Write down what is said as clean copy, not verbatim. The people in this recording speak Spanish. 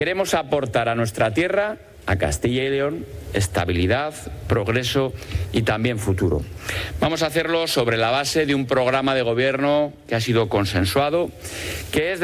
Queremos aportar a nuestra tierra, a Castilla y León, estabilidad, progreso y también futuro. Vamos a hacerlo sobre la base de un programa de gobierno que ha sido consensuado, que es